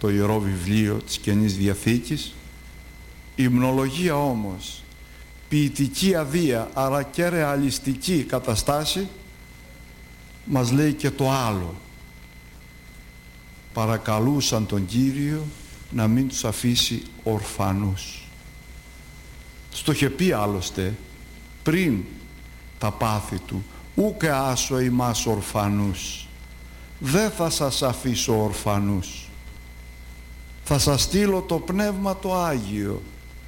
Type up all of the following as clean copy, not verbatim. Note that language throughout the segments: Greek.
το Ιερό Βιβλίο της Καινής Διαθήκης. Η υμνολογία όμως, ποιητική αδεία αλλά και ρεαλιστική καταστάση, μας λέει και το άλλο. Παρακαλούσαν τον Κύριο να μην τους αφήσει ορφανούς. Στο είχε πει άλλωστε πριν τα πάθη του, ούκε άσω ημάς ορφανούς, δεν θα σας αφήσω ορφανούς, θα σας στείλω το Πνεύμα το Άγιο.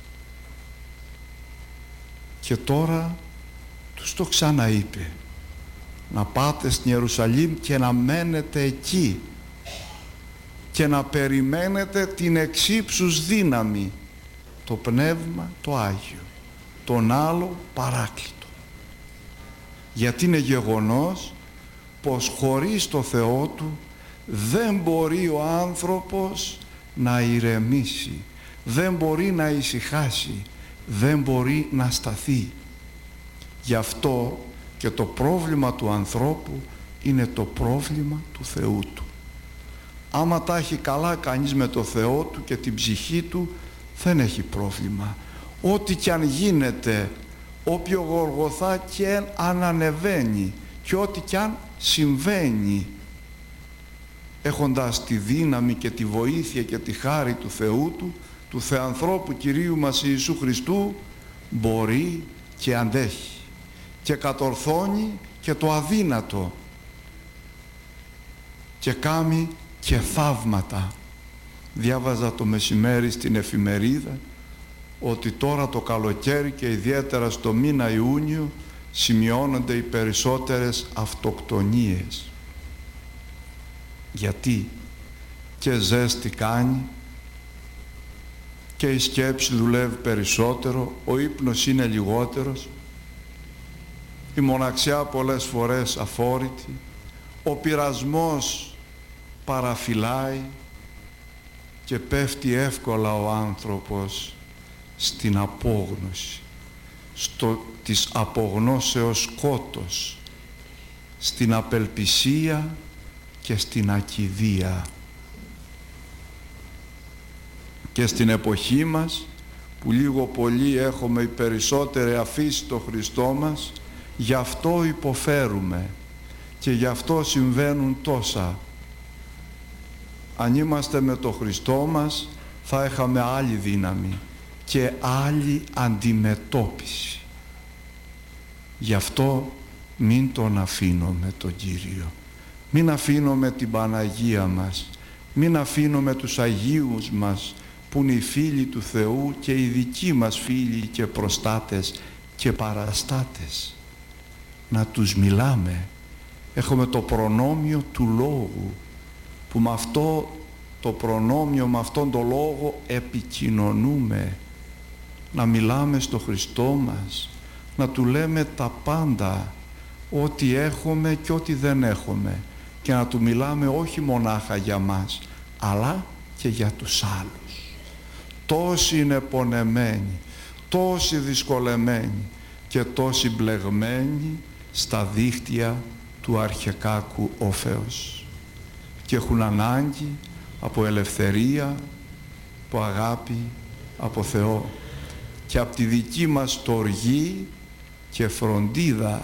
Και τώρα τους το ξαναείπε, να πάτε στην Ιερουσαλήμ και να μένετε εκεί και να περιμένετε την εξύψους δύναμη, το Πνεύμα το Άγιο, τον άλλο Παράκλητο. Γιατί είναι γεγονός πως χωρίς το Θεό του δεν μπορεί ο άνθρωπος να ηρεμήσει, δεν μπορεί να ησυχάσει, δεν μπορεί να σταθεί. Γι' αυτό και το πρόβλημα του ανθρώπου είναι το πρόβλημα του Θεού του. Άμα τα έχει καλά κανείς με το Θεό του και την ψυχή του, δεν έχει πρόβλημα. Ό,τι κι αν γίνεται, όποιο Γολγοθά και αν ανεβαίνει και ό,τι κι αν συμβαίνει, έχοντας τη δύναμη και τη βοήθεια και τη χάρη του Θεού του Θεανθρώπου Κυρίου μας Ιησού Χριστού, μπορεί και αντέχει και κατορθώνει και το αδύνατο και κάνει και θαύματα. Διάβαζα το μεσημέρι στην εφημερίδα ότι τώρα το καλοκαίρι και ιδιαίτερα στο μήνα Ιούνιο σημειώνονται οι περισσότερες αυτοκτονίες. Γιατί? Και ζέστη κάνει και η σκέψη δουλεύει περισσότερο, ο ύπνος είναι λιγότερος, η μοναξιά πολλές φορές αφόρητη, ο πειρασμός παραφυλάει και πέφτει εύκολα ο άνθρωπος στην απόγνωση, της απογνώσεως σκότος, στην απελπισία και στην ακηδία. Και στην εποχή μας που λίγο πολύ έχουμε οι περισσότεροι αφήσει το Χριστό μας, γι' αυτό υποφέρουμε και γι' αυτό συμβαίνουν τόσα. Αν είμαστε με το Χριστό μας θα είχαμε άλλη δύναμη και άλλη αντιμετώπιση. Γι' αυτό μην τον αφήνουμε τον Κύριο, μην αφήνουμε την Παναγία μας, μην αφήνουμε τους Αγίους μας που είναι οι φίλοι του Θεού και οι δικοί μας φίλοι και προστάτες και παραστάτες. Να τους μιλάμε. Έχουμε το προνόμιο του λόγου που με αυτό το προνόμιο, με αυτόν τον λόγο επικοινωνούμε. Να μιλάμε στο Χριστό μας, να Του λέμε τα πάντα, ό,τι έχουμε και ό,τι δεν έχουμε, και να Του μιλάμε όχι μονάχα για μας αλλά και για τους άλλους. Τόσοι είναι πονεμένοι, τόσοι δυσκολεμένοι και τόσοι μπλεγμένοι στα δίχτυα του αρχεκάκου όφεως και έχουν ανάγκη από ελευθερία, από αγάπη, από Θεό και από τη δική μας στοργή και φροντίδα.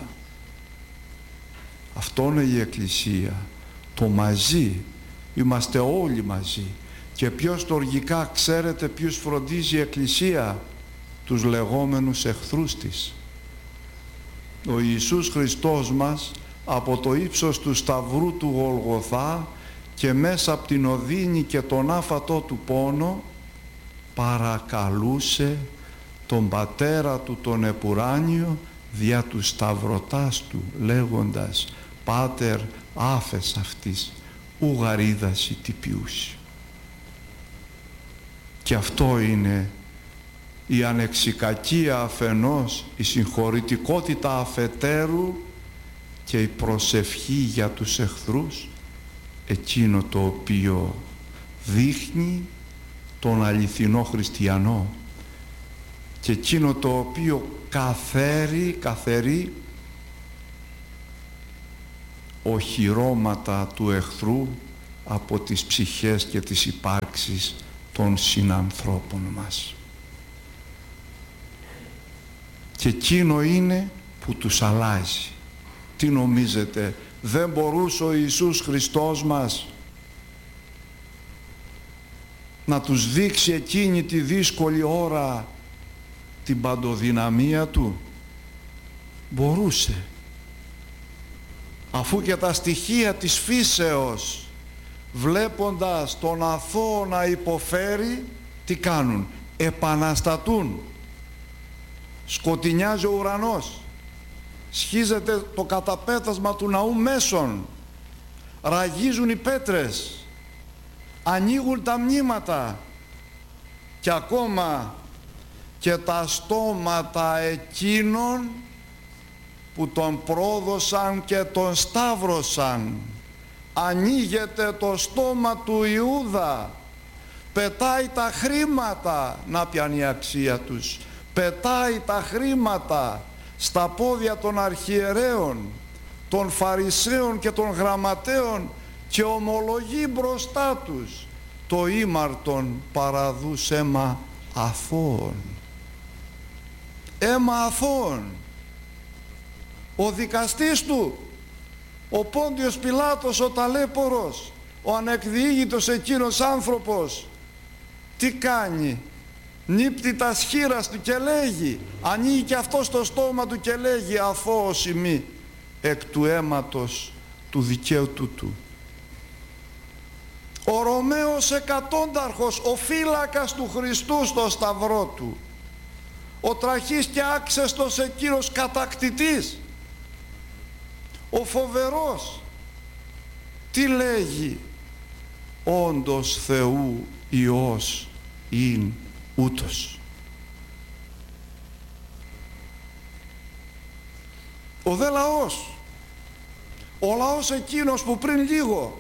Αυτό είναι η Εκκλησία, το μαζί. Είμαστε όλοι μαζί. Και πιο στοργικά ξέρετε ποιους φροντίζει η Εκκλησία? Τους λεγόμενους εχθρούς της. Ο Ιησούς Χριστός μας από το ύψος του σταυρού του Γολγοθά και μέσα από την οδύνη και τον άφατο του πόνο παρακαλούσε τον Πατέρα του τον Επουράνιο δια του σταυρωτάς του λέγοντας «Πάτερ άφες αυτής ου γαρίδαση τυπιούς». Και αυτό είναι η ανεξικακία αφενός, η συγχωρητικότητα αφετέρου και η προσευχή για τους εχθρούς, εκείνο το οποίο δείχνει τον αληθινό χριστιανό και εκείνο το οποίο καθαρεί οχυρώματα του εχθρού από τις ψυχές και τις υπάρξεις των συνανθρώπων μας. Και εκείνο είναι που τους αλλάζει. Τι νομίζετε, δεν μπορούσε ο Ιησούς Χριστός μας να τους δείξει εκείνη τη δύσκολη ώρα την παντοδυναμία Του? Μπορούσε, αφού και τα στοιχεία της φύσεως, βλέποντας τον αθώο να υποφέρει, τι κάνουν? Επαναστατούν. Σκοτεινιάζει ο ουρανός, σχίζεται το καταπέτασμα του ναού μέσων, ραγίζουν οι πέτρες, ανοίγουν τα μνήματα, και ακόμα και τα στόματα εκείνων που τον πρόδωσαν και τον σταύρωσαν. Ανοίγεται το στόμα του Ιούδα, πετάει τα χρήματα, να πιάνει η αξία τους, πετάει τα χρήματα στα πόδια των αρχιερέων, των Φαρισαίων και των γραμματέων και ομολογεί μπροστά τους το ήμαρτον παραδούς αίμα αθώων. Αίμα αθώων. Ο δικαστής του, ο Πόντιος Πιλάτος, ο ταλέπορος, ο ανεκδιήγητος εκείνος άνθρωπος, τι κάνει? Νύπτει τα σχήρας του και λέγει, ανοίγει και αυτό στο στόμα του και λέγει, αθώος ημί εκ του αίματος του δικαίου του. Ο Ρωμαίος εκατόνταρχος, ο φύλακας του Χριστού στο σταυρό του, ο τραχής και άξεστος εκείνος κατακτητής, ο φοβερός, τι λέγει? Όντως Θεού Υιός ειν ούτως. Ο δε λαός, ο λαός εκείνος που πριν λίγο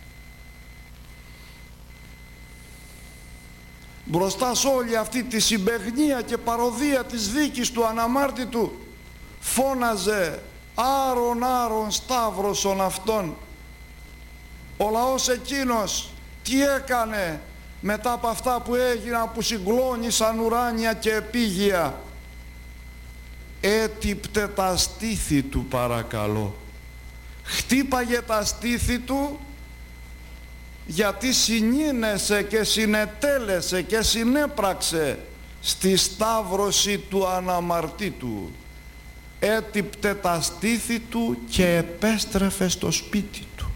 μπροστά σε όλη αυτή τη συμπαιγνία και παροδία της δίκης του αναμάρτητου φώναζε άρον άρον σταύρωσον αυτόν, ο λαός εκείνος τι έκανε μετά από αυτά που έγιναν, που συγκλώνησαν ουράνια και επίγεια? Έτυπτε τα στήθη του, παρακαλώ, χτύπαγε τα στήθη του, γιατί συνήνεσε και συνετέλεσε και συνέπραξε στη σταύρωση του αναμαρτήτου. Έτυπτε τα στήθη του και επέστρεφε στο σπίτι του.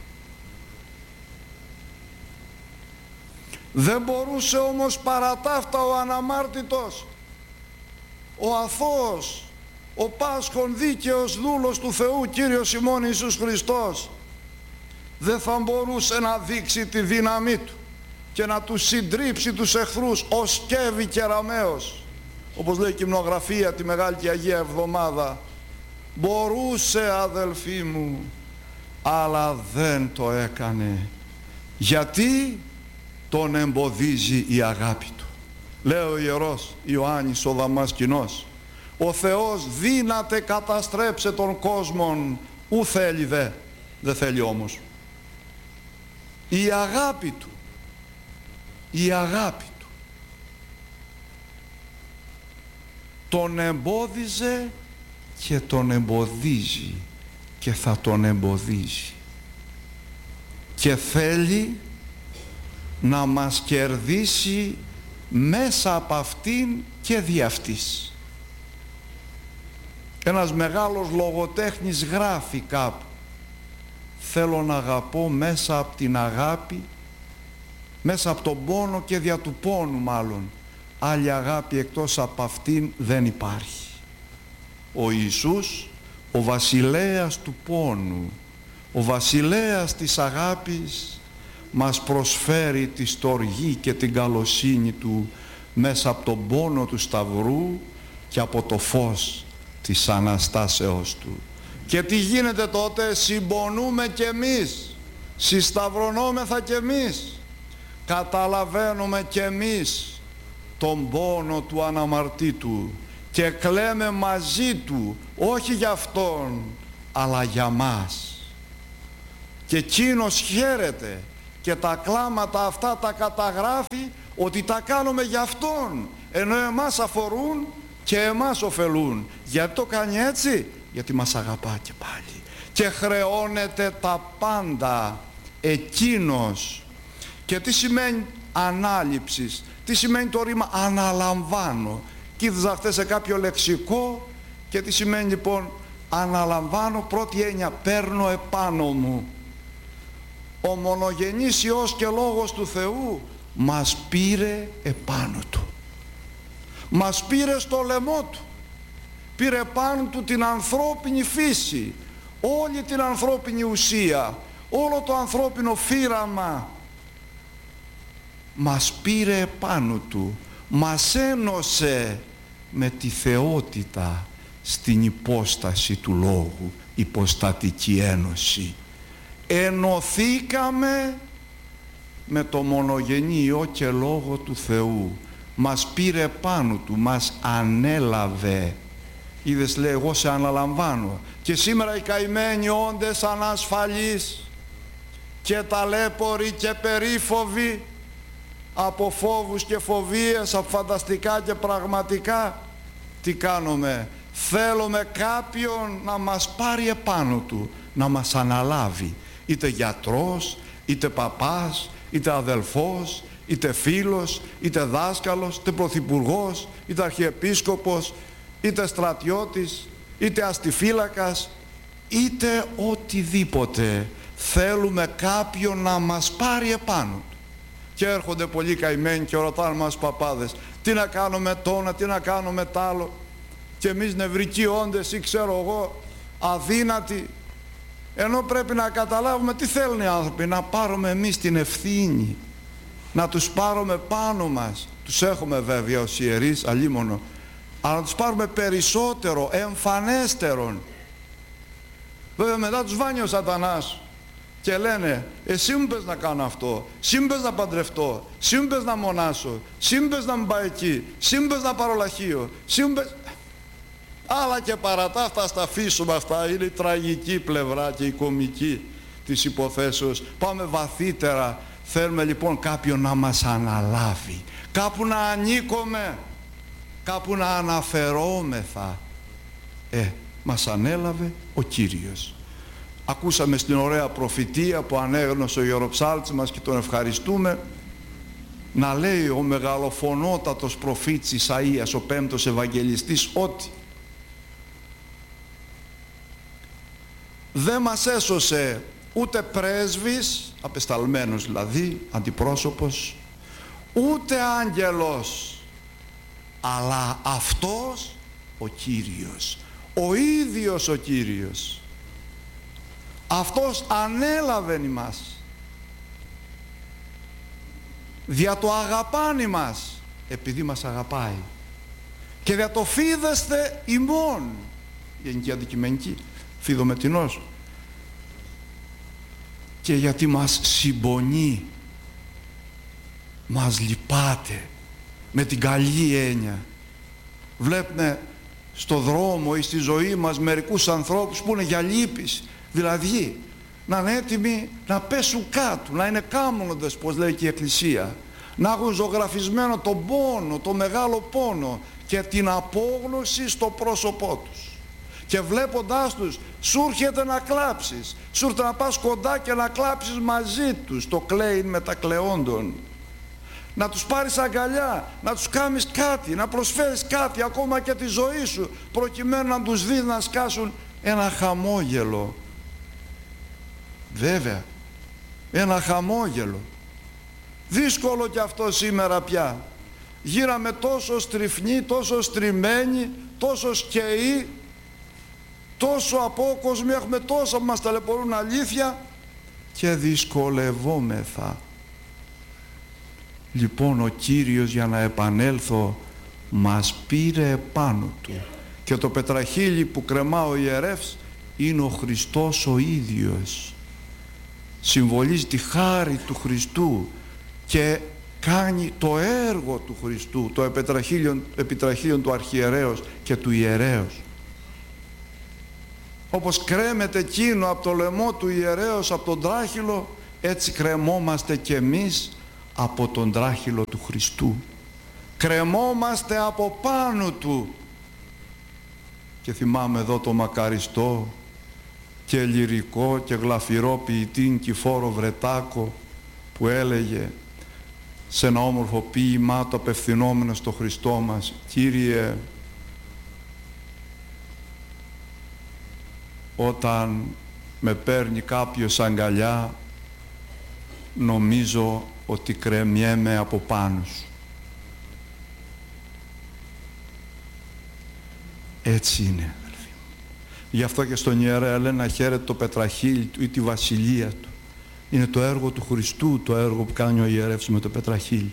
Δεν μπορούσε όμως παρά ταύτα ο αναμάρτητος, ο αθώος, ο πάσχων δίκαιος δούλος του Θεού, Κύριος ημών Ιησούς Χριστός, δεν θα μπορούσε να δείξει τη δύναμή του και να τους συντρίψει τους εχθρούς ως σκεύη και ραμαίος, όπως λέει η Κυμνογραφία τη Μεγάλη και Αγία Εβδομάδα? Μπορούσε, αδελφοί μου, αλλά δεν το έκανε. Γιατί? Τον εμποδίζει η αγάπη του. Λέει ο Ιερός Ιωάννης ο Δαμασκηνός, ο Θεός δύναται καταστρέψε τον κόσμον, ου θέλει δεν θέλει όμως. Η αγάπη του, η αγάπη του τον εμπόδιζε και τον εμποδίζει και θα τον εμποδίζει, και θέλει να μας κερδίσει μέσα από αυτήν και δι' αυτής. Ένας μεγάλος λογοτέχνης γράφει κάπου, θέλω να αγαπώ μέσα από την αγάπη, μέσα από τον πόνο και δια του πόνου μάλλον. Άλλη αγάπη εκτός από αυτήν δεν υπάρχει. Ο Ιησούς, ο βασιλέας του πόνου, ο βασιλέας της αγάπης, μας προσφέρει τη στοργή και την καλοσύνη του μέσα από τον πόνο του Σταυρού και από το φως της Αναστάσεώς του. Και τι γίνεται τότε? Συμπονούμε κι εμείς, συσταυρωνόμεθα κι εμείς, καταλαβαίνουμε κι εμείς τον πόνο του αναμαρτήτου και κλαίμε μαζί του, όχι για αυτόν αλλά για μας. Και εκείνος χαίρεται και τα κλάματα αυτά τα καταγράφει ότι τα κάνουμε για Αυτόν, ενώ εμάς αφορούν και εμάς ωφελούν. Γιατί το κάνει έτσι? Γιατί μας αγαπά και πάλι και χρεώνεται τα πάντα Εκείνος. Και τι σημαίνει ανάληψης? Τι σημαίνει το ρήμα αναλαμβάνω? Κοίταζα χθες σε κάποιο λεξικό και τι σημαίνει λοιπόν αναλαμβάνω? Πρώτη έννοια, παίρνω επάνω μου. Ο μονογενής Υιός και Λόγος του Θεού μας πήρε επάνω Του, μας πήρε στο λαιμό Του, πήρε επάνω Του την ανθρώπινη φύση, όλη την ανθρώπινη ουσία, όλο το ανθρώπινο φύραμα, μας πήρε επάνω Του, μας ένωσε με τη θεότητα στην υπόσταση του Λόγου, υποστατική ένωση. Ενωθήκαμε με το μονογενή Υιό και Λόγο του Θεού, μας πήρε πάνω Του, μας ανέλαβε. Είδες, λέει, εγώ σε αναλαμβάνω. Και σήμερα οι καημένοι όντες ανασφαλείς και ταλέποροι και περίφοβοι από φόβους και φοβίες, από φανταστικά και πραγματικά, τι κάνουμε? Θέλουμε κάποιον να μας πάρει επάνω Του, να μας αναλάβει, είτε γιατρός, είτε παπάς, είτε αδελφός, είτε φίλος, είτε δάσκαλος, είτε πρωθυπουργός, είτε αρχιεπίσκοπος, είτε στρατιώτης, είτε αστιφύλακας, είτε οτιδήποτε. Θέλουμε κάποιον να μας πάρει επάνω Του. Και έρχονται πολλοί καημένοι και ρωτάνε μας παπάδες, τι να κάνουμε τόνα, τι να κάνουμε τ' άλλο, και εμείς νευρικοί όντες ή ξέρω εγώ αδύνατοι, ενώ πρέπει να καταλάβουμε τι θέλουν οι άνθρωποι, να πάρουμε εμείς την ευθύνη, να τους πάρουμε πάνω μας. Τους έχουμε βέβαια ως ιερείς, αλίμονο, αλλά να τους πάρουμε περισσότερο, εμφανέστερον. Βέβαια μετά τους βάνει ο σατανάς και λένε, εσύ μου πες να κάνω αυτό, εσύ μου πες να παντρευτώ, εσύ μου πες να μονάσω, εσύ μου πες να μην πάω εκεί, εσύ μου πες να πάρω λαχείο, εσύ μου πες... Αλλά και παρά τα αυτά, στα αφήσουμε αυτά, είναι η τραγική πλευρά και η κομική της υποθέσεως. Πάμε βαθύτερα. Θέλουμε λοιπόν κάποιον να μας αναλάβει, κάπου να ανήκουμε, κάπου να αναφερόμεθα. Μας ανέλαβε ο Κύριος. Ακούσαμε στην ωραία προφητεία που ανέγνωσε ο ιεροψάλτης μας και τον ευχαριστούμε, να λέει ο μεγαλοφωνότατος προφήτης Ισαΐας, ο πέμπτος Ευαγγελιστής, ότι δεν μας έσωσε ούτε πρέσβης, απεσταλμένος δηλαδή, αντιπρόσωπος, ούτε άγγελος, αλλά αυτός ο Κύριος, ο ίδιος ο Κύριος. Αυτός ανέλαβεν ημάς, δια το αγαπάνι μας, επειδή μας αγαπάει, και δια το φίδεστε ημών, γενική αντικειμενική, φιδομετινός, και γιατί μας συμπονεί, μας λυπάται, με την καλή έννοια. Βλέπουμε στο δρόμο ή στη ζωή μας μερικούς ανθρώπους που είναι για λύπης, δηλαδή να είναι έτοιμοι να πέσουν κάτω, να είναι κάμνοντες, πως λέει και η Εκκλησία, να έχουν ζωγραφισμένο τον πόνο, τον μεγάλο πόνο και την απόγνωση στο πρόσωπό τους. Και βλέποντάς τους σου έρχεται να κλάψεις, σου έρχεται να πας κοντά και να κλάψεις μαζί τους, το κλαίειν μετακλαιόντων. Να τους πάρεις αγκαλιά, να τους κάνεις κάτι, να προσφέρεις κάτι, ακόμα και τη ζωή σου, προκειμένου να τους δεις να σκάσουν ένα χαμόγελο. Βέβαια, ένα χαμόγελο. Δύσκολο κι αυτό σήμερα πια. Γύραμε τόσο στριφνοί, τόσο στριμμένοι, τόσο σκαιοί, τόσο απόκοσμοι, έχουμε τόσα που μας ταλαιπωρούν αλήθεια και δυσκολευόμεθα. Λοιπόν, ο Κύριος, για να επανέλθω, μας πήρε επάνω Του, και το πετραχύλι που κρεμά ο ιερεύς είναι ο Χριστός ο ίδιος. Συμβολίζει τη χάρη του Χριστού και κάνει το έργο του Χριστού, το επιτραχύλιον του αρχιερέως και του ιερέως. Όπως κρέμεται εκείνο από το λαιμό του ιερέως, από τον τράχυλο, έτσι κρεμόμαστε κι εμείς από τον τράχυλο του Χριστού. Κρεμόμαστε από πάνω Του. Και θυμάμαι εδώ το μακαριστό και λυρικό και γλαφυρό ποιητή Νικηφόρο Βρετάκο που έλεγε σε ένα όμορφο ποίημά το απευθυνόμενο στο Χριστό μας: Κύριε, όταν με παίρνει κάποιος αγκαλιά, νομίζω ότι κρεμιέμαι από πάνω Σου. Έτσι είναι, αδελφοί μου. Γι' αυτό και στον ιερέα λένε να χαίρεται το πετραχύλι του ή τη βασιλεία του. Είναι το έργο του Χριστού, το έργο που κάνει ο ιερεύς με το πετραχύλι.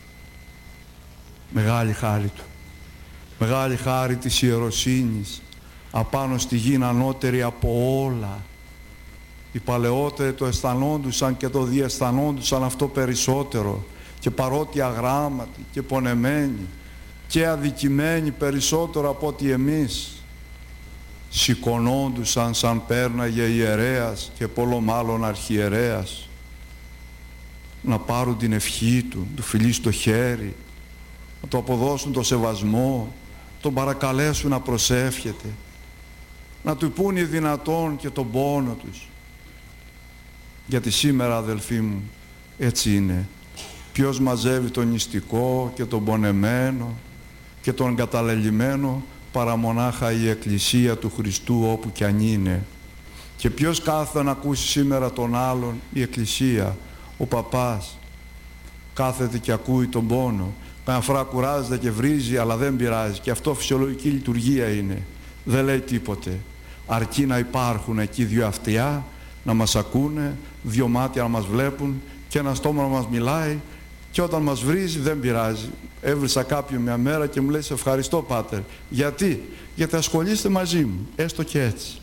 Μεγάλη χάρη Του. Μεγάλη χάρη της ιεροσύνης. Απάνω στη γη είναι ανώτερη από όλα. Οι παλαιότεροι το αισθανόντουσαν και το διαισθανόντουσαν αυτό περισσότερο. Και παρότι αγράμματοι και πονεμένοι και αδικημένοι περισσότερο από ότι εμείς, σηκωνόντουσαν σαν πέρναγε ιερέας και πολλό μάλλον αρχιερέας, να πάρουν την ευχή του, του φιλί στο χέρι, να του αποδώσουν το σεβασμό, τον παρακαλέσουν να προσεύχεται, να του πούν οι δυνατόν και τον πόνο τους. Γιατί σήμερα, αδελφοί μου, έτσι είναι. Ποιος μαζεύει τον νηστικό και τον πονεμένο και τον καταλελειμμένο παρά μονάχα η Εκκλησία του Χριστού όπου κι αν είναι. Και ποιος κάθεται να ακούσει σήμερα τον άλλον? Η Εκκλησία, ο παπάς. Κάθεται και ακούει τον πόνο. Καμιά φορά κουράζεται και βρίζει, αλλά δεν πειράζει. Και αυτό φυσιολογική λειτουργία είναι. Δεν λέει τίποτε. Αρκεί να υπάρχουν εκεί δύο αυτιά, να μας ακούνε, δύο μάτια να μας βλέπουν και ένα στόμα να μας μιλάει. Και όταν μας βρίζει δεν πειράζει. Έβρισα κάποιον μια μέρα και μου λέει: σε ευχαριστώ, Πάτερ. Γιατί? Γιατί ασχολείστε μαζί μου, έστω και έτσι.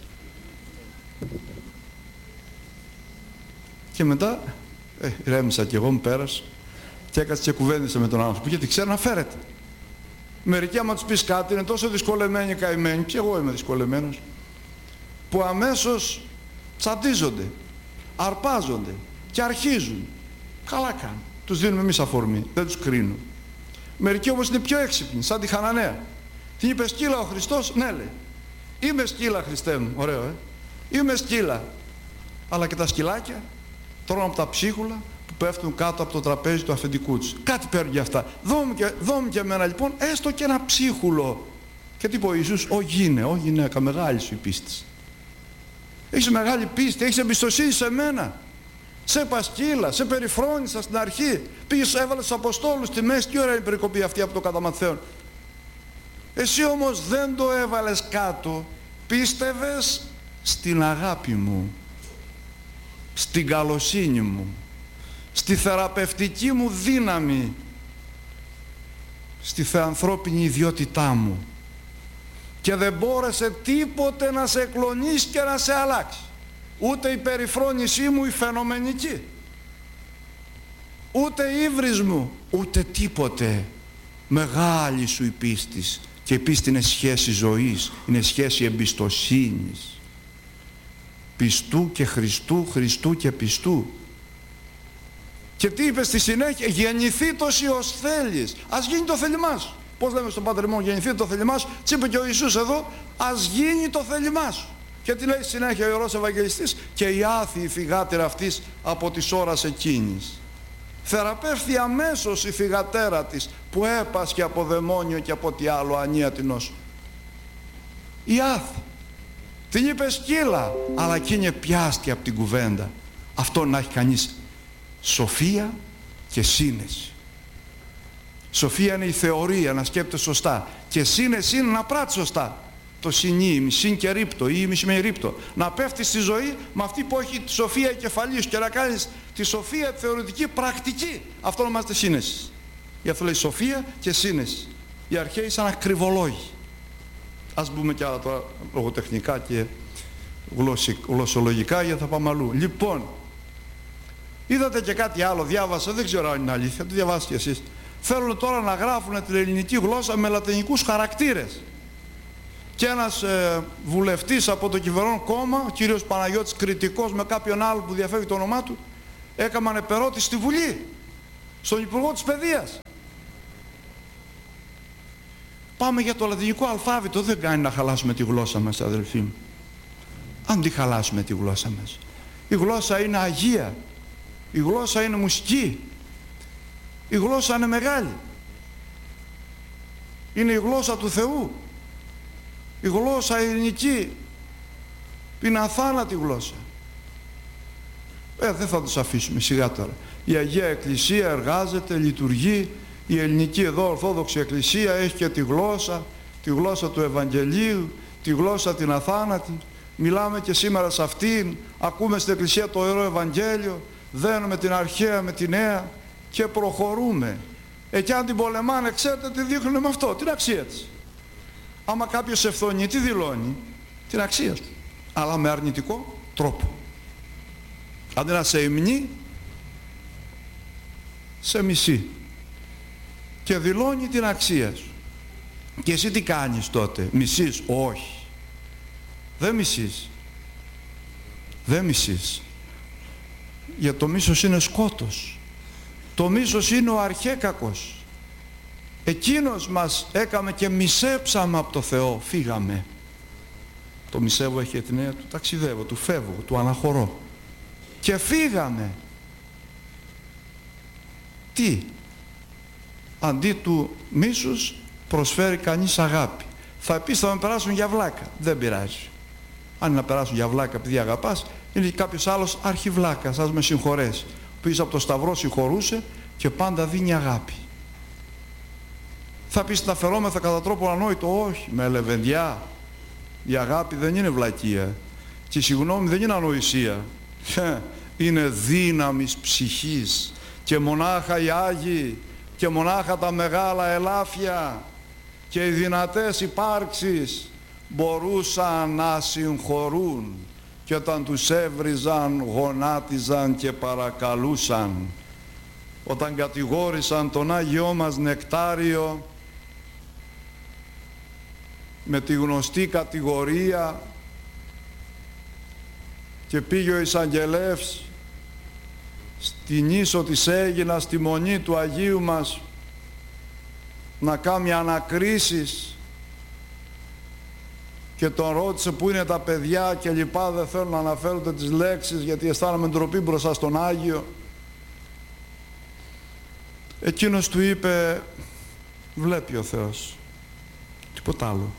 Και μετά ηρέμησα κι εγώ, μου πέρασε και έκατσε και κουβέντισε με τον άνθρωπο, γιατί ξέρει να φέρεται. Μερικοί άμα τους πεις κάτι είναι τόσο δυσκολεμένοι καημένοι, και εγώ είμαι δυσκολεμένος, που αμέσως τσαντίζονται, αρπάζονται και αρχίζουν. Καλά κάνουν. Τους δίνουμε εμείς αφορμή, δεν τους κρίνουμε. Μερικοί όμως είναι πιο έξυπνοι, σαν τη Χαναναία. Την είπε σκύλα ο Χριστός? Ναι, λέει. Είμαι σκύλα, Χριστέ μου. Ωραίο, Είμαι σκύλα. Αλλά και τα σκυλάκια τρώνε από τα ψίχουλα που πέφτουν κάτω από το τραπέζι του αφεντικού τους. Κάτι παίρνουν για αυτά. Δώμη και εμένα λοιπόν έστω και ένα ψίχουλο. Και τι είπε ο Ιησούς? Ω γυναίκα, μεγάλη σου η πίστη. Έχεις μεγάλη πίστη, έχεις εμπιστοσύνη σε μένα. Σε πασκύλα, σε περιφρόνησα στην αρχή. Πήγες, έβαλες τους Αποστόλους στη μέση. Τι ωραία είναι η περικοπή αυτή από το κατά Ματθαίον. Εσύ όμως δεν το έβαλες κάτω. Πίστευες στην αγάπη μου, στην καλοσύνη μου, στη θεραπευτική μου δύναμη, στη θεανθρώπινη ιδιότητά μου. Και δεν μπόρεσε τίποτε να σε εκλονίσει και να σε αλλάξει. Ούτε η περιφρόνησή μου η φαινομενική, ούτε η ύβρις μου, ούτε τίποτε. Μεγάλη σου η πίστης. Και η πίστη είναι σχέση ζωής, είναι σχέση εμπιστοσύνης. Πιστού και Χριστού, Χριστού και πιστού. Και τι είπε στη συνέχεια? Γεννηθεί το ως θέλεις. Ας γίνει το θέλημά σου. Πώς λέμε στον Πάτερ ημών, γεννηθεί το θέλημά σου? Τι είπε και ο Ιησούς εδώ? Ας γίνει το θέλημά σου. Και τι λέει συνέχεια ο Ιερός Ευαγγελιστής? Και η άθιη φυγάτερα αυτής από της ώρας εκείνης. Θεραπεύθη αμέσως η φυγατέρα της που έπασχε από δαιμόνιο και από τι άλλο ανία την νόσο. Η άθη. Την είπε σκύλα, αλλά εκείνη πιάστηκε από την κουβέντα. Αυτό να έχει κανείς σοφία και σύνεση. Σοφία είναι η θεωρία, να σκέπτεται σωστά. Και σύνεση είναι να πράττει σωστά. Το συνήμι, συν και ρίπτο ή μισή με ρίπτο. Να πέφτει στη ζωή με αυτή που έχει τη σοφία κεφαλής και να κάνεις τη σοφία τη θεωρητική πρακτική. Αυτό ονομάζεται σύνεση. Γι' αυτό λέει σοφία και σύνεση. Οι αρχαίοι σαν ακριβολόγοι. Ας μπούμε κι άλλα τώρα λογοτεχνικά και γλωσσολογικά, γιατί θα πάμε αλλού. Λοιπόν, είδατε και κάτι άλλο, διάβασα, δεν ξέρω αν είναι αλήθεια, το διαβάσετε κι εσείς. Θέλουν τώρα να γράφουν την ελληνική γλώσσα με λατινικούς χαρακτήρες. Και ένας βουλευτής από το κυβερνών κόμμα, ο κύριος Παναγιώτης Κρητικός, με κάποιον άλλο που διαφεύγει το όνομά του, έκαναν επερώτηση στη Βουλή, στον Υπουργό της Παιδείας. Πάμε για το λατινικό αλφάβητο, δεν κάνει να χαλάσουμε τη γλώσσα μας, αδελφοί μου. Αν τη χαλάσουμε τη γλώσσα μας. Η γλώσσα είναι αγία, η γλώσσα είναι μουσική, η γλώσσα είναι μεγάλη. Είναι η γλώσσα του Θεού, η γλώσσα ελληνική, είναι αθάνατη γλώσσα. Δεν θα τους αφήσουμε σιγά τώρα. Η Αγία Εκκλησία εργάζεται, λειτουργεί. Η ελληνική εδώ Ορθόδοξη Εκκλησία έχει και τη γλώσσα του Ευαγγελίου, τη γλώσσα την αθάνατη. Μιλάμε και σήμερα σε αυτήν, ακούμε στην Εκκλησία το Ιερό Ευαγγέλιο, δένουμε την αρχαία με τη νέα και προχωρούμε. Εκεί αν την πολεμάνε, ξέρετε τι δείχνουν με αυτό, την αξία της. Άμα κάποιος ευθονεί, τι δηλώνει? Την αξία του, αλλά με αρνητικό τρόπο. Αντί να σε υμνεί, σε μισεί και δηλώνει την αξία σου. Και εσύ τι κάνεις τότε? Μισείς? Όχι, δεν μισείς, δεν μισείς, γιατί το μίσος είναι σκότος. Το μίσος είναι ο αρχέκακος. Εκείνος μας έκαμε και μισέψαμε από το Θεό, φύγαμε. Το μισεύω έχει την έννοια του ταξιδεύω, του φεύγω, του αναχωρώ. Και φύγαμε. Τι? Αντί του μίσους προσφέρει κανείς αγάπη. Θα πεις θα με περάσουν για βλάκα. Δεν πειράζει. Αν είναι να περάσουν για βλάκα επειδή αγαπάς, είναι και κάποιος άλλος αρχιβλάκας, ας με συγχωρέσει, που πίσω από το σταυρό συγχωρούσε και πάντα δίνει αγάπη. Θα πεις να φερόμεθα κατά τρόπο ανόητο? Όχι, με λεβεντιά. Η αγάπη δεν είναι βλακεία και η συγγνώμη δεν είναι ανοησία. Είναι δύναμης ψυχής και μονάχα οι Άγιοι και μονάχα τα μεγάλα ελάφια και οι δυνατές υπάρξεις μπορούσαν να συγχωρούν, και όταν τους έβριζαν γονάτιζαν και παρακαλούσαν. Όταν κατηγόρησαν τον Άγιό μας Νεκτάριο με τη γνωστή κατηγορία και πήγε ο εισαγγελεύς στην ίσο της Αίγινας, στη μονή του Αγίου μας, να κάνει ανακρίσεις και τον ρώτησε πού είναι τα παιδιά και λοιπά, δεν θέλω να αναφέρονται τις λέξεις γιατί αισθάνομαι ντροπή μπροστά στον Άγιο. Εκείνος του είπε, βλέπει ο Θεός, τίποτα άλλο.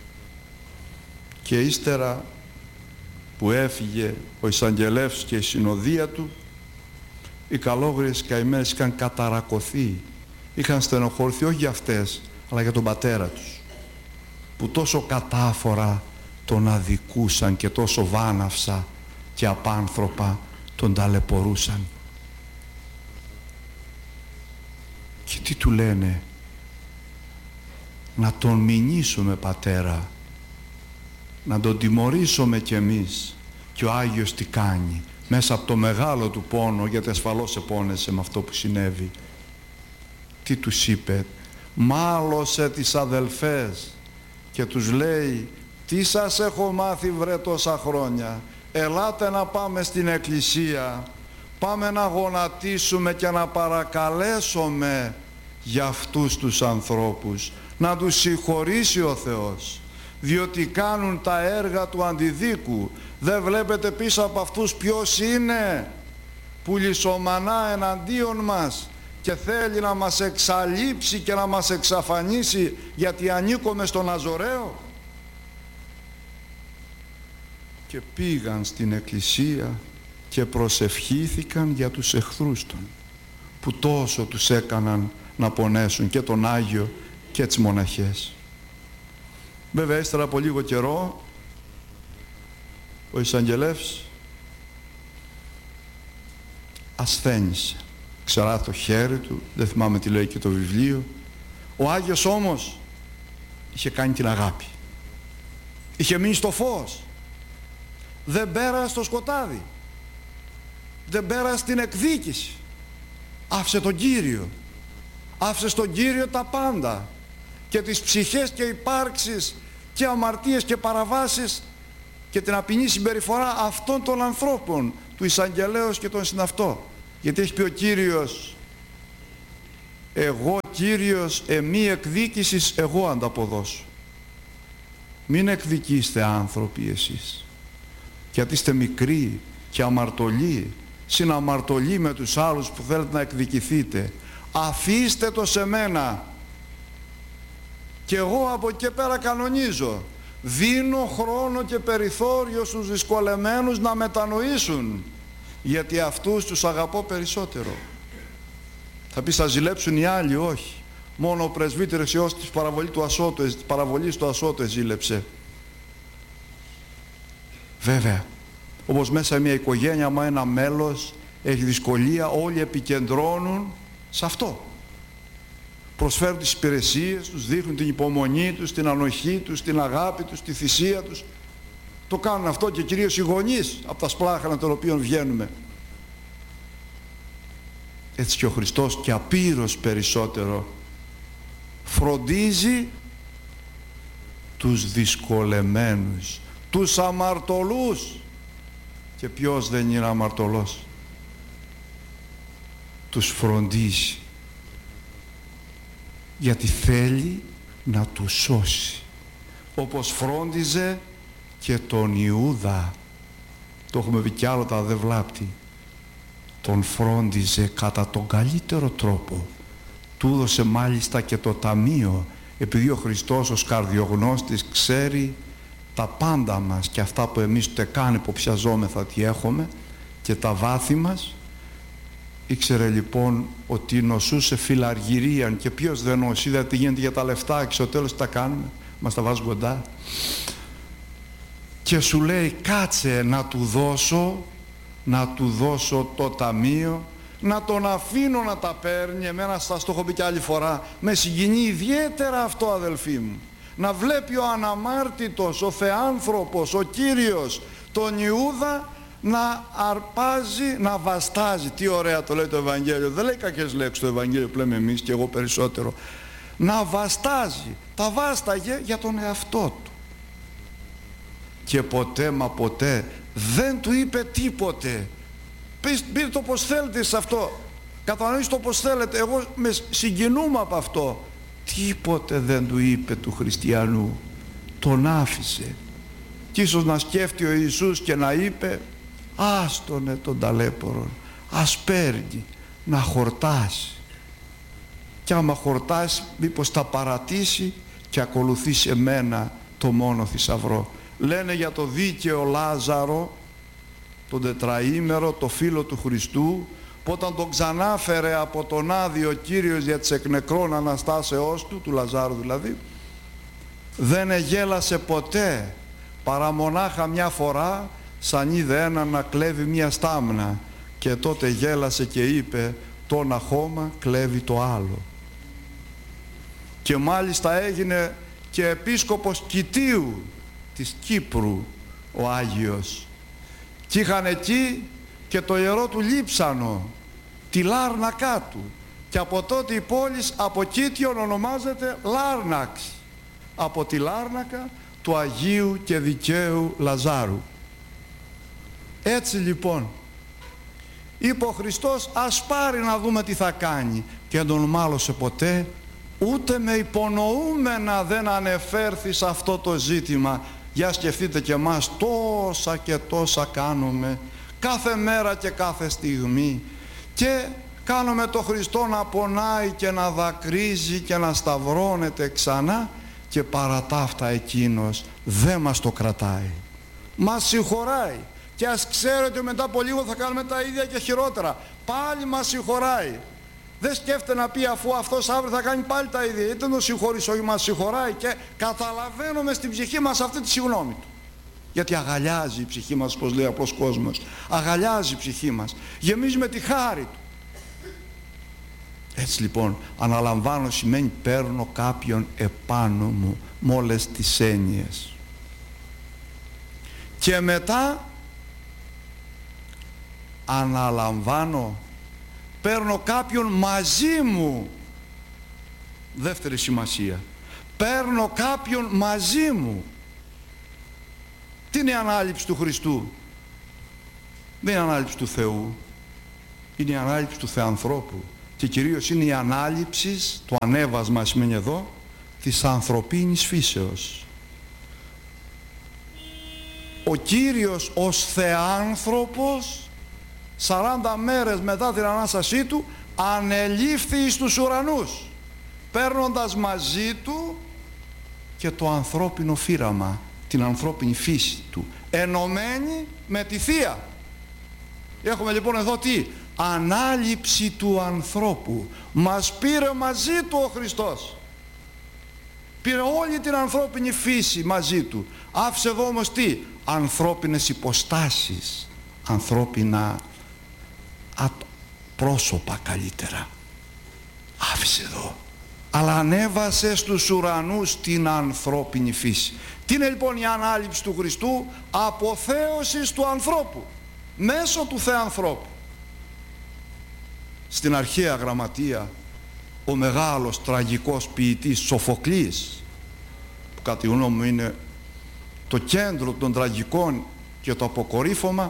Και ύστερα που έφυγε ο εισαγγελεύς και η συνοδεία του, οι καλόγριες καημένες είχαν καταρακωθεί, είχαν στενοχωρηθεί όχι για αυτές αλλά για τον πατέρα τους, που τόσο κατάφορα τον αδικούσαν και τόσο βάναυσα και απάνθρωπα τον ταλαιπωρούσαν. Και τι του λένε? Να τον μηνύσουμε, πατέρα, να τον τιμωρήσουμε κι εμείς. Και ο Άγιος τι κάνει? Μέσα από το μεγάλο του πόνο, γιατί ασφαλώς επώνεσε με αυτό που συνέβη, τι τους είπε? Μάλωσε τις αδελφές και τους λέει, τι σας έχω μάθει βρε τόσα χρόνια? Ελάτε να πάμε στην εκκλησία, πάμε να γονατίσουμε και να παρακαλέσουμε για αυτούς τους ανθρώπους, να τους συγχωρήσει ο Θεός, διότι κάνουν τα έργα του αντιδίκου. Δεν βλέπετε πίσω από αυτούς ποιος είναι που λυσομανά εναντίον μας και θέλει να μας εξαλείψει και να μας εξαφανίσει γιατί ανήκουμε στον Αζωραίο? Και πήγαν στην εκκλησία και προσευχήθηκαν για τους εχθρούς των, που τόσο τους έκαναν να πονέσουν, και τον Άγιο και τις μοναχές. Βέβαια ύστερα από λίγο καιρό ο εισαγγελεύς ασθένησε, ξερά το χέρι του, δεν θυμάμαι τι λέει και το βιβλίο. Ο Άγιος όμως είχε κάνει την αγάπη, είχε μείνει στο φως, δεν πέρασε στο σκοτάδι, δεν πέρασε την εκδίκηση, άφησε τον Κύριο, άφησε στον Κύριο τα πάντα, και τις ψυχές και υπάρξεις και αμαρτίες και παραβάσεις και την απεινή συμπεριφορά αυτών των ανθρώπων, του εισαγγελέως και των συναυτών. Γιατί έχει πει ο Κύριος, εγώ Κύριος εμεί εκδίκησης εγώ ανταποδώσω. Μην εκδικήστε άνθρωποι εσείς, γιατί είστε μικροί και αμαρτωλοί, συναμαρτωλοί με τους άλλους που θέλετε να εκδικηθείτε. Αφήστε το σε μένα και εγώ από εκεί πέρα κανονίζω. Δίνω χρόνο και περιθώριο στους δυσκολεμένους να μετανοήσουν, γιατί αυτούς τους αγαπώ περισσότερο. Θα πεις, θα ζηλέψουν οι άλλοι? Όχι. Μόνο ο πρεσβύτερος Υιός της παραβολής του Ασώτου ζήλεψε. Βέβαια, όπως μέσα μια οικογένεια, άμα ένα μέλος έχει δυσκολία, όλοι επικεντρώνουν σε αυτό. Προσφέρουν τις υπηρεσίες τους, δείχνουν την υπομονή τους, την ανοχή τους, την αγάπη τους, τη θυσία τους. Το κάνουν αυτό και κυρίως οι γονείς από τα σπλάχανα των οποίων βγαίνουμε. Έτσι και ο Χριστός και απείρως περισσότερο φροντίζει τους δυσκολεμένους, τους αμαρτωλούς. Και ποιος δεν είναι αμαρτωλός? Τους φροντίζει, γιατί θέλει να τους σώσει, όπως φρόντιζε και τον Ιούδα. Το έχουμε πει κι άλλο, τα δεν βλάπτει. Τον φρόντιζε κατά τον καλύτερο τρόπο. Του έδωσε μάλιστα και το ταμείο, επειδή ο Χριστός ως καρδιογνώστης ξέρει τα πάντα μας και αυτά που εμείς ούτε καν υποψιαζόμεθα τι έχουμε και τα βάθη μας. Ήξερε λοιπόν ότι νοσούσε φιλαργυρίαν, και ποιος δεν νοσεί? Είδατε τι γίνεται για τα λεφτά και στο τέλος τι τα κάνουμε? Μας τα βάζουν κοντά. Και σου λέει, κάτσε να του δώσω το ταμείο, να τον αφήνω να τα παίρνει. Εμένα σας το έχω πει και άλλη φορά, με συγκινεί ιδιαίτερα αυτό, αδελφοί μου, να βλέπει ο αναμάρτητος, ο θεάνθρωπος, ο Κύριος τον Ιούδα να αρπάζει, να βαστάζει. Τι ωραία το λέει το Ευαγγέλιο, δεν λέει κακές λέξεις το Ευαγγέλιο που λέμε εμείς και εγώ περισσότερο. Να βαστάζει, τα βάσταγε για τον εαυτό του. Και ποτέ μα ποτέ δεν του είπε τίποτε. Πείτε το πως θέλετε σε αυτό, κατανοήστε το πως θέλετε, εγώ με συγκινούμε από αυτό. Τίποτε δεν του είπε του χριστιανού, τον άφησε. Και ίσως να σκέφτει ο Ιησούς και να είπε, άστονε τον ταλέπορον, ας παίρνει να χορτάσει, και άμα χορτάσει μήπως τα παρατήσει και ακολουθήσει εμένα το μόνο θησαυρό. Λένε για το δίκαιο Λάζαρο, τον τετραήμερο, το φίλο του Χριστού, που όταν τον ξανάφερε από τον Άδη ο Κύριος για τις εκ νεκρών αναστάσεώς του Λαζάρου δηλαδή, δεν εγέλασε ποτέ, παρά μονάχα μια φορά, σαν είδε έναν να κλέβει μια στάμνα, και τότε γέλασε και είπε, το ένα χώμα κλέβει το άλλο. Και μάλιστα έγινε και επίσκοπος Κιτίου της Κύπρου ο Άγιος, και είχαν εκεί και το ιερό του Λείψανο, τη Λάρνακά του, και από τότε η πόλη από Κίτιον ονομάζεται Λάρναξ, από τη Λάρνακα του Αγίου και Δικαίου Λαζάρου. Έτσι λοιπόν είπε ο Χριστός, ας πάρει να δούμε τι θα κάνει, και δεν τον μάλωσε ποτέ, ούτε με υπονοούμενα δεν ανεφέρθη σε αυτό το ζήτημα. Για σκεφτείτε και εμάς, τόσα και τόσα κάνουμε κάθε μέρα και κάθε στιγμή, και κάνουμε το Χριστό να πονάει και να δακρύζει και να σταυρώνεται ξανά, και παρά τα αυτά εκείνος δεν μας το κρατάει, μας συγχωράει, και ας ξέρετε μετά από λίγο θα κάνουμε τα ίδια και χειρότερα, πάλι μας συγχωράει. Δεν σκέφτεται να πει, αφού αυτός αύριο θα κάνει πάλι τα ίδια, είτε τον συγχωρείς, όχι, μας συγχωράει, και καταλαβαίνουμε στην ψυχή μας αυτή τη συγγνώμη του. Γιατί αγαλιάζει η ψυχή μας, όπως λέει ο απλός κόσμος, αγαλιάζει η ψυχή μας, γεμίζει με τη χάρη του. Έτσι λοιπόν, αναλαμβάνω σημαίνει παίρνω κάποιον επάνω μου, με όλες τις έννοιες. Και μετά αναλαμβάνω, παίρνω κάποιον μαζί μου. Δεύτερη σημασία, παίρνω κάποιον μαζί μου. Τι είναι η ανάληψη του Χριστού? Δεν είναι η ανάληψη του Θεού. είναι η ανάληψη του Θεανθρώπου και κυρίως είναι η ανάληψη, το ανέβασμα σημαίνει εδώ, της ανθρωπίνης φύσεως. Ο Κύριος ως Θεάνθρωπος 40 μέρες μετά την Ανάστασή Του ανελήφθη εις τους ουρανούς, παίρνοντας μαζί Του και το ανθρώπινο φύραμα, την ανθρώπινη φύση Του, ενωμένη με τη Θεία. Έχουμε λοιπόν εδώ τι? Ανάληψη του ανθρώπου. Μας πήρε μαζί Του ο Χριστός. Πήρε όλη την ανθρώπινη φύση μαζί Του. Άφησε εδώ όμως τι? Ανθρώπινες υποστάσεις, ανθρώπινα πρόσωπα καλύτερα. Άφησε εδώ. Αλλά ανέβασε στους ουρανούς την ανθρώπινη φύση. Τι είναι λοιπόν η ανάληψη του Χριστού? Αποθέωσης του ανθρώπου μέσω του Θεανθρώπου. Στην αρχαία γραμματεία ο μεγάλος τραγικός ποιητής Σοφοκλής, που κατά τη γνώμη μου είναι το κέντρο των τραγικών και το αποκορύφωμα,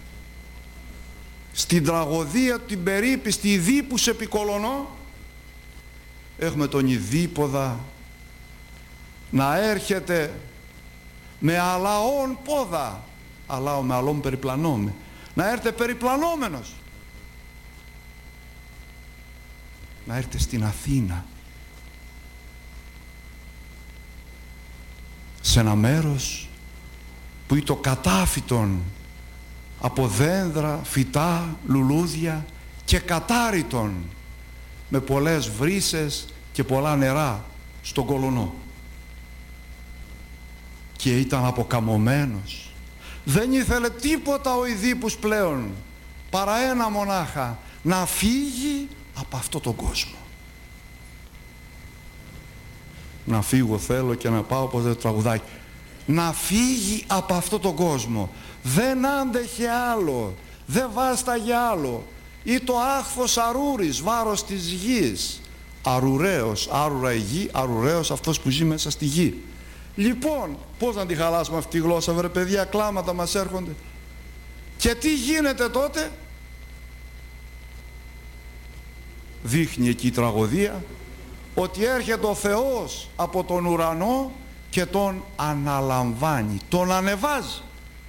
στην τραγωδία την περίπιστη Ιδίπους Επικολωνό, έχουμε τον Ιδίποδα να έρχεται με αλαών πόδα, αλάω με αλών περιπλανώμε, να έρθει περιπλανόμενος, να έρθει στην Αθήνα, σε ένα μέρος που είναι το κατάφυτον από δέντρα, φυτά, λουλούδια και κατάριτον, με πολλές βρύσες και πολλά νερά στον Κολωνό. Και ήταν αποκαμωμένος. Δεν ήθελε τίποτα ο Ιδίπους πλέον παρά ένα μονάχα, να φύγει από αυτό τον κόσμο. Να φύγω θέλω και να πάω όπως το τραγουδάκι. Να φύγει από αυτό τον κόσμο. Δεν άντεχε άλλο, δεν βάσταγε άλλο. Ή το άχθος αρούρης, βάρος της γης. Αρουραίος, άρουρα η γη, αρουραίος αυτός που ζει μέσα στη γη. Λοιπόν, πώς να τη χαλάσουμε αυτή τη γλώσσα, βρε παιδιά, κλάματα μας έρχονται. Και τι γίνεται τότε? Δείχνει εκεί η τραγωδία ότι έρχεται ο Θεός από τον ουρανό και τον αναλαμβάνει, τον ανεβάζει.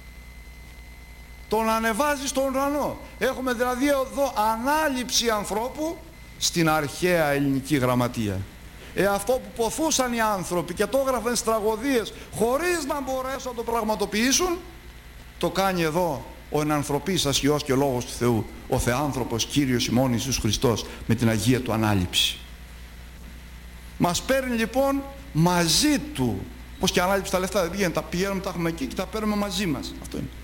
Τον ανεβάζει στον ουρανό. Έχουμε δηλαδή εδώ ανάληψη ανθρώπου στην αρχαία ελληνική γραμματεία. Αυτό που ποθούσαν οι άνθρωποι και το έγραφαν στις τραγωδίες χωρίς να μπορέσουν να το πραγματοποιήσουν, το κάνει εδώ ο ενανθρωπής Υιός και Λόγος του Θεού, ο Θεάνθρωπος Κύριος ημών Ιησούς Χριστός, με την Αγία Του ανάληψη. Μας παίρνει λοιπόν μαζί Του. Πως και ανάληψη τα λεφτά δεν πηγαίνουν, τα πηγαίνουμε, τα έχουμε εκεί και τα παίρνουμε μαζί μας. Αυτό είναι.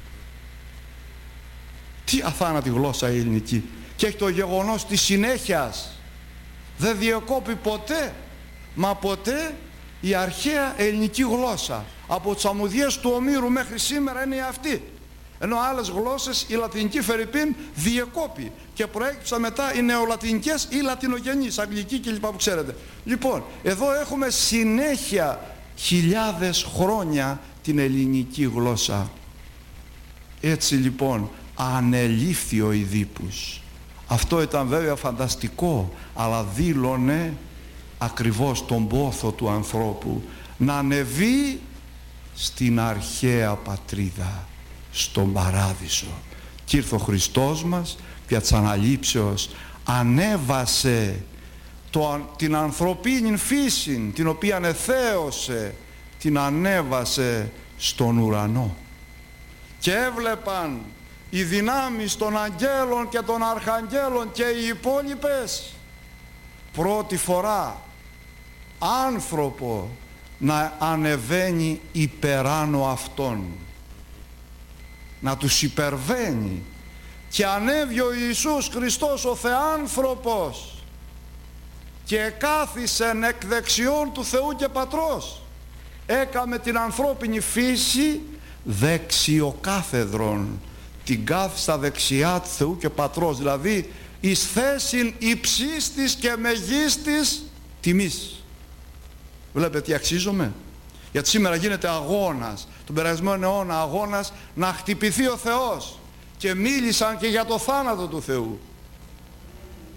Τι αθάνατη γλώσσα η ελληνική. Και έχει το γεγονός της συνέχειας. Δεν διακόπει ποτέ, μα ποτέ, η αρχαία ελληνική γλώσσα. Από τις αμμουδιές του Ομήρου μέχρι σήμερα είναι αυτή. Ενώ άλλες γλώσσες, η λατινική φερρυπίν, διεκόπη και προέκυψαν μετά οι νεολατινικές ή λατινογενείς, αγγλική κλπ. Που ξέρετε. Λοιπόν, εδώ έχουμε συνέχεια χιλιάδες χρόνια την ελληνική γλώσσα. Έτσι λοιπόν ανελήφθη ο Ιδίπους. Αυτό ήταν βέβαια φανταστικό, αλλά δήλωνε ακριβώς τον πόθο του ανθρώπου να ανεβεί στην αρχαία πατρίδα, στον Παράδεισο. Και ήρθε ο Χριστός μας για της αναλήψεως, ανέβασε την ανθρωπίνη φύση, την οποία εθέωσε, την ανέβασε στον ουρανό. Και έβλεπαν οι δυνάμεις των αγγέλων και των αρχαγγέλων και οι υπόλοιπες πρώτη φορά άνθρωπο να ανεβαίνει υπεράνω αυτών, να τους υπερβαίνει. Και ανέβη ο Ιησούς Χριστός ο Θεάνθρωπος και κάθισεν εκ δεξιών του Θεού και Πατρός. Έκαμε την ανθρώπινη φύση δεξιοκάθεδρον, την κάθιστα δεξιά του Θεού και Πατρός, δηλαδή εις θέσιν υψίστης και μεγίστης τιμής. Βλέπετε τι αξίζομαι? Γιατί σήμερα γίνεται αγώνας, τον περασμένο αιώνα αγώνας να χτυπηθεί ο Θεός, και μίλησαν και για το θάνατο του Θεού.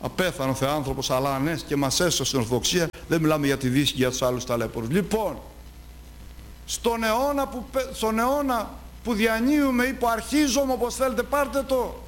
απέθανε ο Θεάνθρωπος, αλλά ανέστη και μας έσωσε στην Ορθοδοξία. Δεν μιλάμε για τη Δύση και για τους άλλους ταλέπορους. Λοιπόν, στον αιώνα που διανύουμε ή που αρχίζουμε, όπως θέλετε πάρτε το,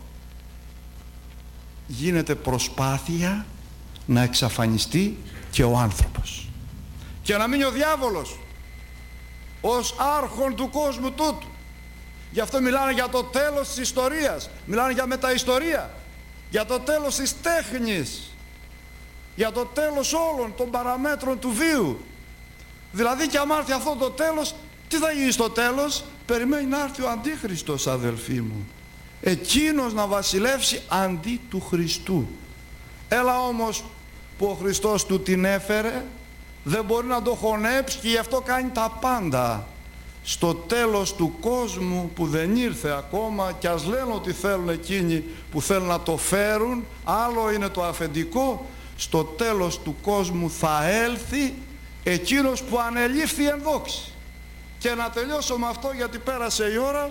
γίνεται προσπάθεια να εξαφανιστεί και ο άνθρωπος και να μείνει ο διάβολος ως άρχον του κόσμου τούτου. Γι' αυτό μιλάνε για το τέλος της ιστορίας, μιλάνε για μεταιστορία, για το τέλος της τέχνης, για το τέλος όλων των παραμέτρων του βίου. Δηλαδή και άμα έρθει αυτό το τέλος, τι θα γίνει στο τέλος? Περιμένει να έρθει ο Αντίχριστος, αδελφοί μου, εκείνος να βασιλεύσει αντί του Χριστού. Έλα όμως που ο Χριστός του την έφερε, δεν μπορεί να το χωνέψει και γι' αυτό κάνει τα πάντα. Στο τέλος του κόσμου που δεν ήρθε ακόμα, και ας λένε ότι θέλουν εκείνοι που θέλουν να το φέρουν, άλλο είναι το αφεντικό, στο τέλος του κόσμου θα έλθει εκείνος που ανελήφθη εν δόξη. Και να τελειώσω με αυτό, γιατί πέρασε η ώρα.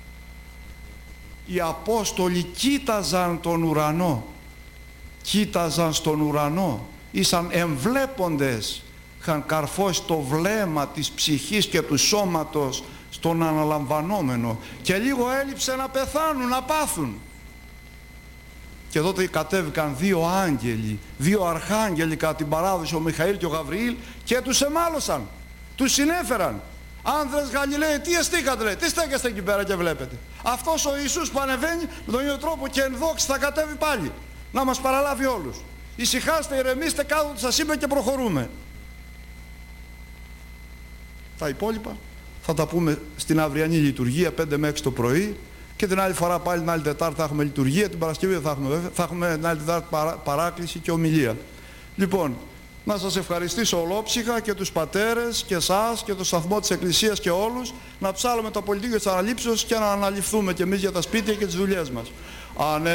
Οι Απόστολοι κοίταζαν τον ουρανό, κοίταζαν στον ουρανό, ήσαν εμβλέποντες, είχαν καρφώσει το βλέμμα της ψυχής και του σώματος στον αναλαμβανόμενο και λίγο έλειψε να πεθάνουν, να πάθουν. Και τότε κατέβηκαν δύο άγγελοι, δύο αρχάγγελοι κατά την παράδοση, ο Μιχαήλ και ο Γαβριήλ, και τους εμάλωσαν, τους συνέφεραν. Άνδρες Γαλιλαίοι, τι εστίκατε, λέει, τι στέκεστε εκεί πέρα και βλέπετε? Αυτός ο Ιησούς που ανεβαίνει με τον ίδιο τρόπο και εν δόξη θα κατέβει πάλι να μας παραλάβει όλους. Ησυχάστε, ηρεμήστε, κάτω του σας είπε και προχωρούμε. Τα υπόλοιπα θα τα πούμε στην αυριανή λειτουργία 5 με 6 το πρωί, και την άλλη φορά πάλι την άλλη Τετάρτη θα έχουμε λειτουργία, την Παρασκευή δεν θα έχουμε βέβαια, θα έχουμε την άλλη Τετάρτη παράκληση και ομιλία. Λοιπόν, να σας ευχαριστήσω ολόψυχα και τους πατέρες και εσάς και το σταθμό της Εκκλησίας και όλους, να ψάλουμε το πολιτικό της αναλήψεως και να αναληφθούμε και εμείς για τα σπίτια και τις δουλειές μας.